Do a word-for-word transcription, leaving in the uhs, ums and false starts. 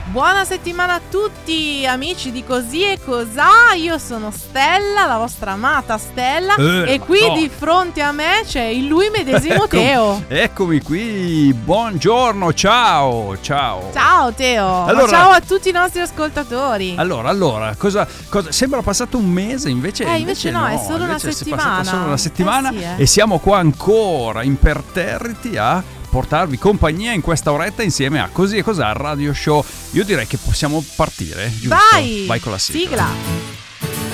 Buona settimana a tutti amici di Così e Cosà, io sono Stella, la vostra amata Stella, eh, e qui no. di fronte a me c'è il lui medesimo Teo. Eccomi qui, buongiorno, ciao, ciao. Ciao Teo, allora, ciao a tutti i nostri ascoltatori. Allora, allora, cosa, cosa sembra passato un mese, invece, eh, invece, invece no, no, è solo una settimana. È solo una settimana eh sì, eh. E siamo qua ancora imperterriti a portarvi compagnia in questa oretta insieme a Così e Cosà Radio Show. Io direi che possiamo partire, giusto? Vai! Vai con la sigla. Sigla.